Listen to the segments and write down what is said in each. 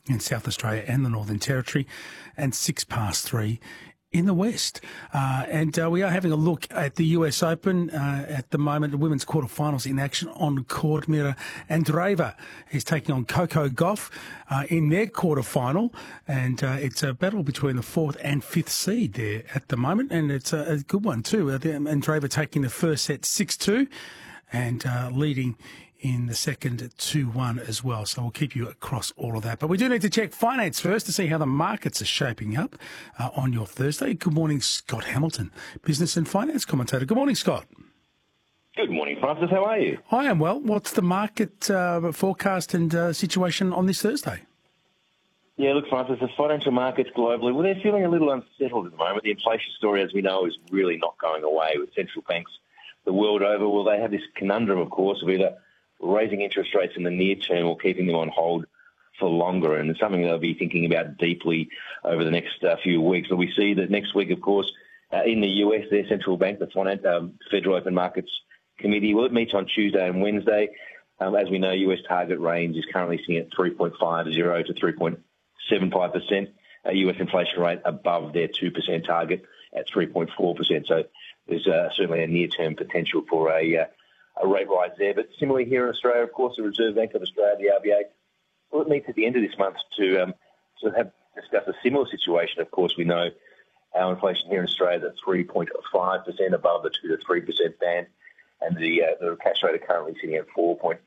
in South Australia and the Northern Territory, and 3:06 in the West. And we are having a look at the US Open at the moment. The women's quarterfinals in action on court. Mira Andreeva is taking on Coco Gauff in their quarterfinal. And it's a battle between the 4th and 5th seed there at the moment. And it's a good one too. Andreeva taking the first set 6-2 and leading in the second 2-1 as well. So we'll keep you across all of that. But we do need to check finance first to see how the markets are shaping up on your Thursday. Good morning, Scott Hamilton, business and finance commentator. Good morning, Scott. Good morning, Francis. How are you? I am well. What's the market forecast and situation on this Thursday? Yeah, look, Francis, the financial markets globally, well, they're feeling a little unsettled at the moment. The inflation story, as we know, is really not going away with central banks the world over. Well, they have this conundrum, of course, of either raising interest rates in the near term or keeping them on hold for longer. And it's something they'll be thinking about deeply over the next few weeks. But we see that next week, of course, in the US, their central bank, the Federal Open Markets Committee, well, it meets on Tuesday and Wednesday. As we know, US target range is currently sitting at 3.50 to 3.75%. US inflation rate above their 2% target at 3.4%. So there's certainly a near-term potential for a rate rise there. But similarly here in Australia, of course, the Reserve Bank of Australia, the RBA, will it meet at the end of this month to discuss a similar situation. Of course, we know our inflation here in Australia is at 3.5% above the 2 to 3% band, and the cash rate are currently sitting at 4.35%.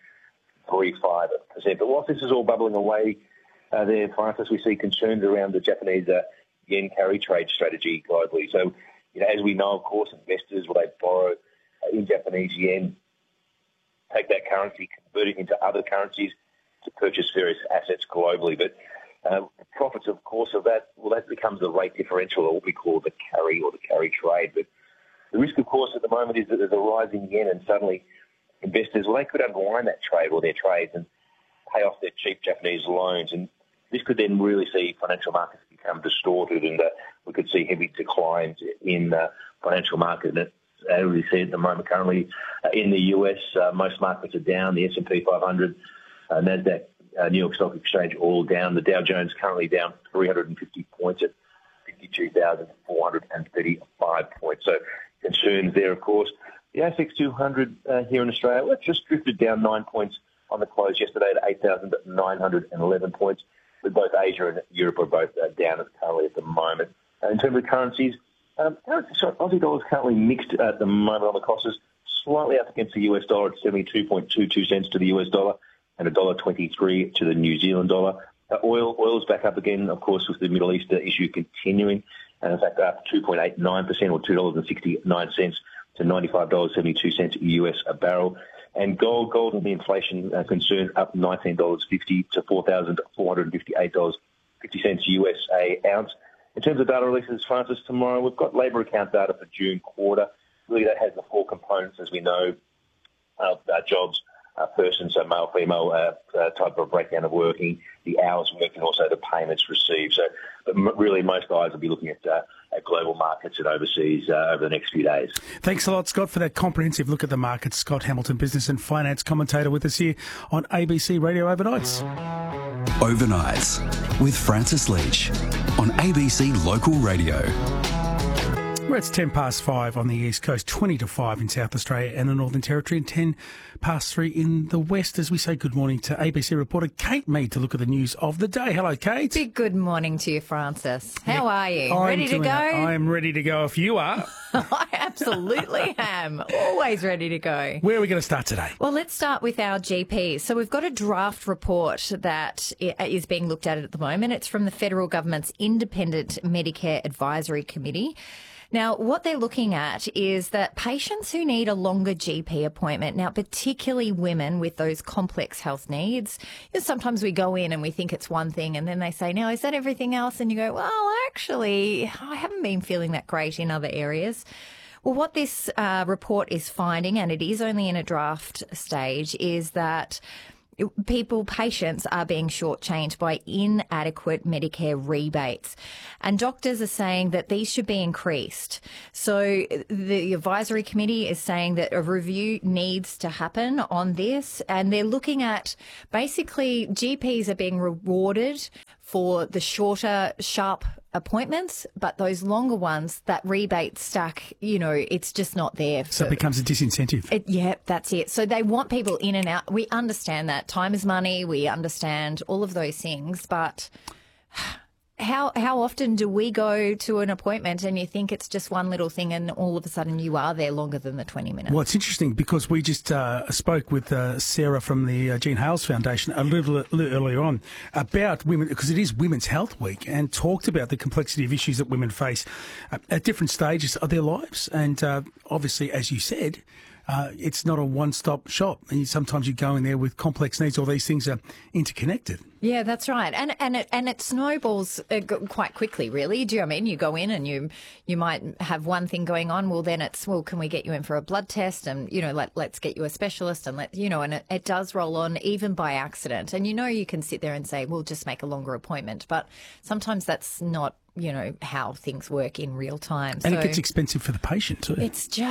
But whilst this is all bubbling away there, Francis, we see concerns around the Japanese yen carry trade strategy globally. So, as we know, of course, investors, will they borrow in Japanese yen, take that currency, convert it into other currencies to purchase various assets globally. But the profits, of course, of that, well, that becomes the rate differential, or what we call the carry trade. But the risk, of course, at the moment is that there's a rising yen, and suddenly investors, well, they could unwind that trade or their trades and pay off their cheap Japanese loans. And this could then really see financial markets become distorted, and we could see heavy declines in financial markets. And as we see at the moment currently in the US, most markets are down. The S&P 500, NASDAQ, New York Stock Exchange, all down. The Dow Jones currently down 350 points at 52,435 points. So concerns there, of course. The ASX 200 here in Australia, well, it's just drifted down 9 points on the close yesterday to 8,911 points. With both Asia and Europe are both down currently at the moment. In terms of currencies, Aussie dollar is currently mixed at the moment on the crosses, slightly up against the US dollar at 72.22 cents to the US dollar and $1.23 to the New Zealand dollar. Oil's back up again, of course, with the Middle East issue continuing, and in fact up 2.89% or $2.69 to $95.72 US a barrel. And gold and the inflation concern up $19.50 to $4,458.50 US a ounce. In terms of data releases, Francis, tomorrow we've got labour account data for June quarter. Really, that has the four components, as we know, jobs, person, so male, female, type of breakdown of working, the hours worked, and also the payments received. So, but really, most guys will be looking at global markets and overseas over the next few days. Thanks a lot, Scott, for that comprehensive look at the markets. Scott Hamilton, business and finance commentator, with us here on ABC Radio Overnights. Overnights with Francis Leach on ABC Local Radio. Well, it's 5:10 on the East Coast, 20 to 5 in South Australia and the Northern Territory, and 3:10 in the West, as we say good morning to ABC reporter Kate Mead to look at the news of the day. Hello, Kate. Big good morning to you, Francis. How are you? Ready to go? I am ready to go if you are. I absolutely am. Always ready to go. Where are we going to start today? Well, let's start with our GPs. So we've got a draft report that is being looked at the moment. It's from the federal government's Independent Medicare Advisory Committee. Now, what they're looking at is that patients who need a longer GP appointment, now particularly women with those complex health needs, sometimes we go in and we think it's one thing and then they say, now, is that everything else? And you go, well, actually, I haven't been feeling that great in other areas. Well, what this report is finding, and it is only in a draft stage, is that patients are being shortchanged by inadequate Medicare rebates. And doctors are saying that these should be increased. So the advisory committee is saying that a review needs to happen on this. And they're looking at basically GPs are being rewarded for the shorter, sharp appointments, but those longer ones, that rebate stack, it's just not there. So it becomes a disincentive. Yeah, that's it. So they want people in and out. We understand that. Time is money. We understand all of those things, but how often do we go to an appointment and you think it's just one little thing and all of a sudden you are there longer than the 20 minutes? Well, it's interesting because we just spoke with Sarah from the Jean Hales Foundation a little earlier on about women, because it is Women's Health Week, and talked about the complexity of issues that women face at different stages of their lives. And obviously, as you said, it's not a one-stop shop. And sometimes you go in there with complex needs. All these things are interconnected. Yeah, that's right. And it snowballs quite quickly, really. Do you know what I mean? You go in and you might have one thing going on. Well, then it's, can we get you in for a blood test? And, let's get you a specialist and and it does roll on even by accident. And, you can sit there and say, we'll just make a longer appointment. But sometimes that's not, how things work in real time. And it gets expensive for the patient too.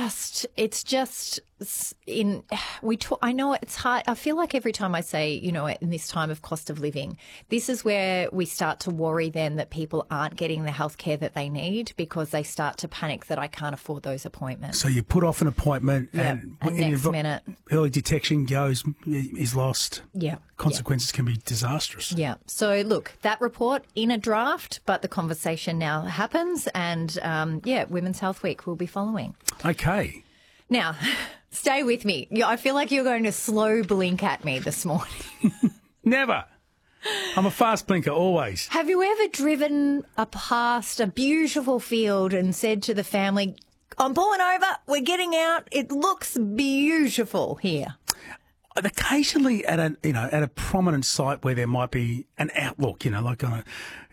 I know it's hard. I feel like every time I say, in this time of cost of living, this is where we start to worry then that people aren't getting the healthcare that they need because they start to panic that I can't afford those appointments. So you put off an appointment and next minute early detection is lost. Yeah. Consequences can be disastrous. Yeah. So look, that report in a draft, but the conversation now happens and Women's Health Week will be following. Okay. Now, stay with me. I feel like you're going to slow blink at me this morning. Never. I'm a fast blinker, always. Have you ever driven past a beautiful field and said to the family, I'm pulling over, we're getting out, it looks beautiful here? Occasionally at a prominent site where there might be an outlook, like on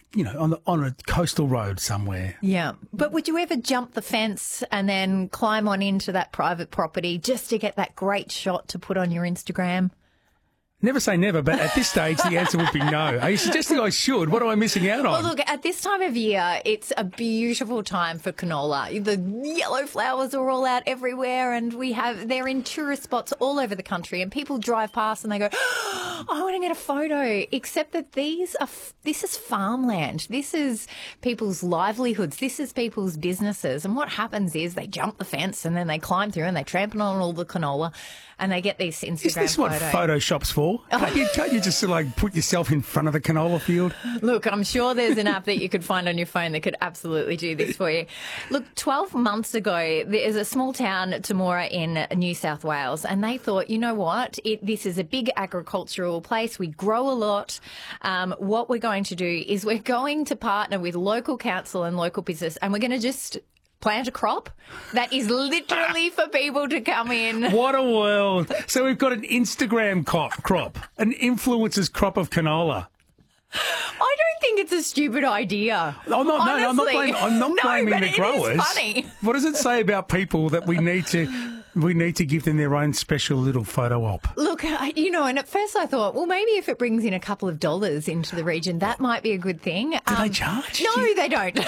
a coastal road somewhere. Yeah. But would you ever jump the fence and then climb on into that private property just to get that great shot to put on your Instagram? Never say never, but at this stage, the answer would be no. Are you suggesting I should? What am I missing out on? Well, look, at this time of year, it's a beautiful time for canola. The yellow flowers are all out everywhere, and they're in tourist spots all over the country, and people drive past and they go, oh, I want to get a photo, except that this is farmland. This is people's livelihoods. This is people's businesses. And what happens is they jump the fence and then they climb through and they trample on all the canola and they get these Instagram photos. Is this what Photoshop's for? Can't you just put yourself in front of the canola field? Look, I'm sure there's an app that you could find on your phone that could absolutely do this for you. Look, 12 months ago, there's a small town, Temora, in New South Wales, and they thought, you know what, this is a big agricultural place. We grow a lot. What we're going to do is we're going to partner with local council and local business, and we're going to just plant a crop that is literally for people to come in. What a world. So we've got an Instagram crop, an influencer's crop of canola. I don't think it's a stupid idea. I'm not blaming the growers. It is funny. What does it say about people that we need to give them their own special little photo op? Look, and at first I thought, well, maybe if it brings in a couple of dollars into the region, that might be a good thing. Do they charge? No, they don't.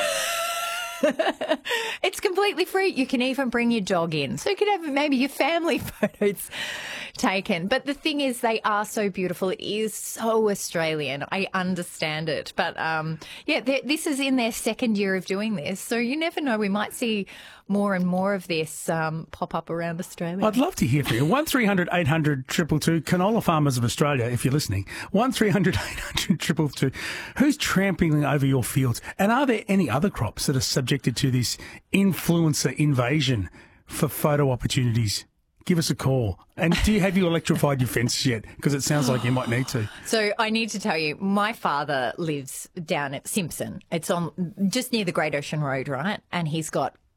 It's completely free. You can even bring your dog in. So you could have maybe your family photos taken. But the thing is, they are so beautiful. It is so Australian. I understand it. But, this is in their second year of doing this. So you never know. We might see more and more of this pop up around Australia. I'd love to hear from you. 1300 800 222, Canola Farmers of Australia, if you're listening. 1300 800 222. Who's trampling over your fields? And are there any other crops that are subjected to this influencer invasion for photo opportunities? Give us a call. And have you electrified your fence yet? Because it sounds like you might need to. So I need to tell you, my father lives down at Simpson. It's on just near the Great Ocean Road, right? And he's got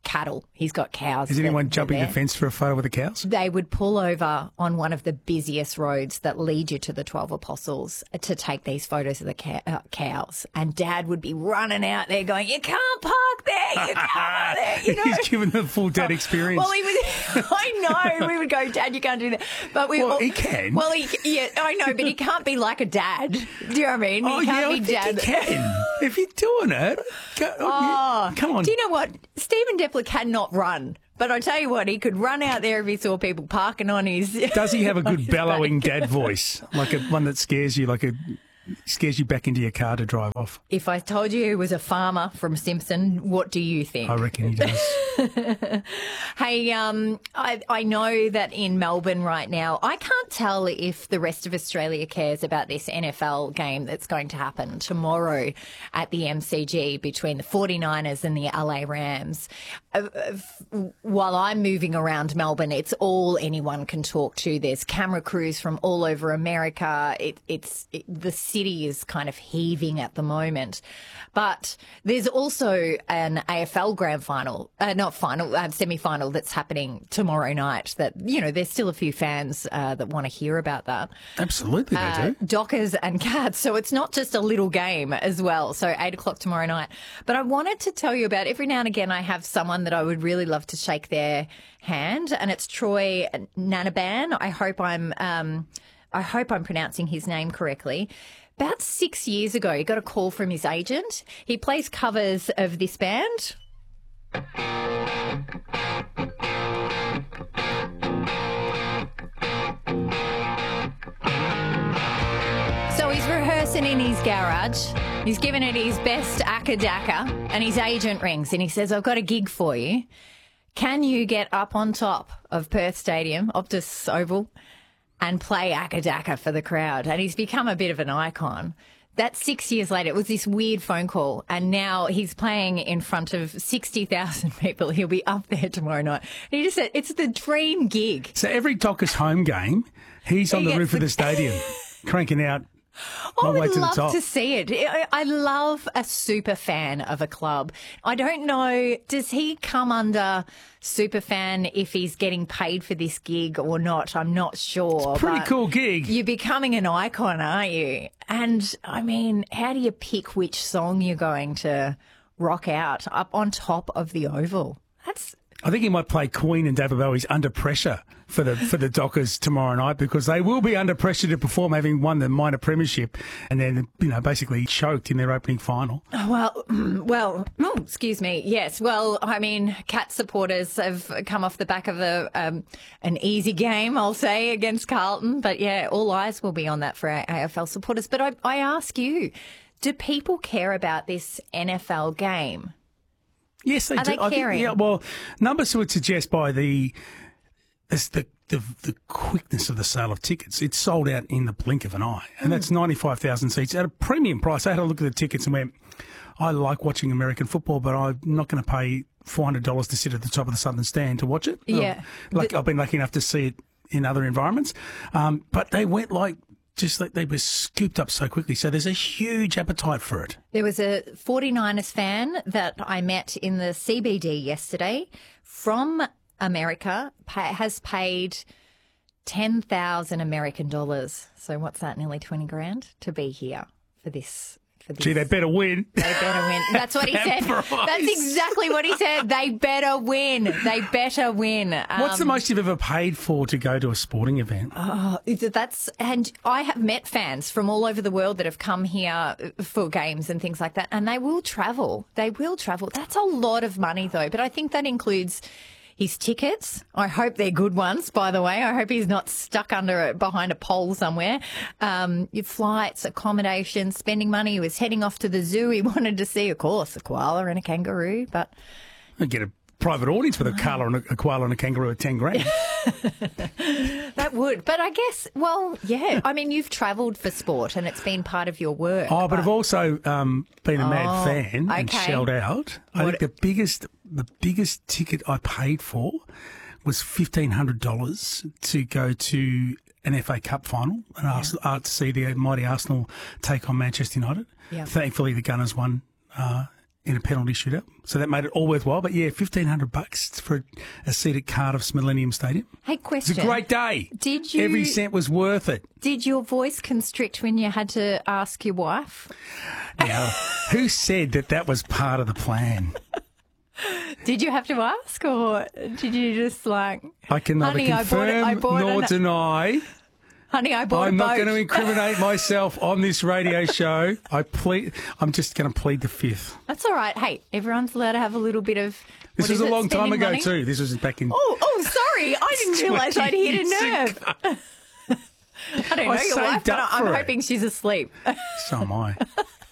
cattle. He's got cows. Is anyone that- jumping there. the fence for a photo with the cows? They would pull over on one of the busiest roads that lead you to the 12 Apostles to take these photos of the cows. And Dad would be running out there going, "You can't park there. You can't park there." You know? He's given the full dad experience. Well, he was. I know. We would go, "Dad, you can't do that." But he can. Well, yeah, I know, but he can't be like a dad. Do you know what I mean? Oh, He can't yeah, be I think dad. he can. If you're doing it, come on. Do you know what? Stephen Depler cannot run. But I tell you what, he could run out there if he saw people parking on his. Does he have a good bellowing dad voice, like one that scares you, scares you back into your car to drive off? If I told you he was a farmer from Simpson, what do you think? I reckon he does. Hey, I know that in Melbourne right now, I can't tell if the rest of Australia cares about this NFL game that's going to happen tomorrow at the MCG between the 49ers and the LA Rams. While I'm moving around Melbourne, it's all anyone can talk to. There's camera crews from all over America. The city is kind of heaving at the moment. But there's also an AFL grand final, semi-final that's happening tomorrow night that, you know, there's still a few fans that want to hear about that. Absolutely, they do. Dockers and Cats. So it's not just a little game as well. So 8 o'clock tomorrow night. But I wanted to tell you about, every now and again, I have someone that I would really love to shake their hand, and it's Troy Nanaban. I hope I'm pronouncing his name correctly. About 6 years ago, he got a call from his agent. He plays covers of this band. So he's rehearsing in his garage. He's giving it his best akadaka, and his agent rings and he says, "I've got a gig for you. Can you get up on top of Perth Stadium, Optus Oval, and play akadaka for the crowd?" And he's become a bit of an icon. That's 6 years later. It was this weird phone call, and now he's playing in front of 60,000 people. He'll be up there tomorrow night. And he just said it's the dream gig. So every Dockers home game, he's on the roof of the stadium, cranking out I all the way would to the love top. to see it. I love a super fan of a club. I don't know, does he come under super fan if he's getting paid for this gig or not? I'm not sure. Pretty but cool gig. You're becoming an icon, aren't you? And, I mean, how do you pick which song you're going to rock out up on top of the Oval? I think he might play Queen and David Bowie's Under Pressure for the Dockers tomorrow night, because they will be under pressure to perform, having won the minor premiership and then, basically choked in their opening final. Excuse me. Yes. Well, I mean, Cats supporters have come off the back of an easy game, I'll say, against Carlton. But yeah, all eyes will be on that for our AFL supporters. But I ask you, do people care about this NFL game? Yes, they Are do. they caring? Numbers would suggest by the quickness of the sale of tickets, it's sold out in the blink of an eye. And that's 95,000 seats at a premium price. I had a look at the tickets and went, I like watching American football, but I'm not going to pay $400 to sit at the top of the Southern Stand to watch it. Yeah. I've been lucky enough to see it in other environments. But they went just like they were scooped up so quickly. So there's a huge appetite for it. There was a 49ers fan that I met in the CBD yesterday from America, has paid 10,000 American dollars. So what's that, nearly 20 grand to be here for this. Gee, they better win. They better win. That's what he said. Price. That's exactly what he said. They better win. They better win. What's the most you've ever paid for to go to a sporting event? And I have met fans from all over the world that have come here for games and things like that, and they will travel. They will travel. That's a lot of money, though. But I think that includes his tickets. I hope they're good ones, by the way. I hope he's not stuck behind a pole somewhere. Your flights, accommodation, spending money. He was heading off to the zoo. He wanted to see, of course, a koala and a kangaroo. But I'd get a private audience with a koala and a kangaroo at 10 grand. That would. But I guess, well, yeah. I mean, you've travelled for sport and it's been part of your work. Oh, but I've also been a mad fan and shelled out. I think the biggest ticket I paid for was $1,500 to go to an FA Cup final and to see the mighty Arsenal take on Manchester United. Yeah. Thankfully, the Gunners won in a penalty shootout. So that made it all worthwhile. But yeah, $1,500 for a seat at Cardiff's Millennium Stadium. Hey, question. It's a great day. Did you? Every cent was worth it. Did your voice constrict when you had to ask your wife? Now, who said that was part of the plan? Did you have to ask, or did you just like? I can neither Honey, confirm nor deny. Honey, I bought I'm a boat. not going to incriminate myself on this radio show. I'm just going to plead the fifth. That's all right. Hey, everyone's allowed to have a little bit of. This was a long time ago too. This was back in. Oh, sorry. I didn't realise I'd hit a nerve. I don't know your wife, but I'm hoping she's asleep. So am I.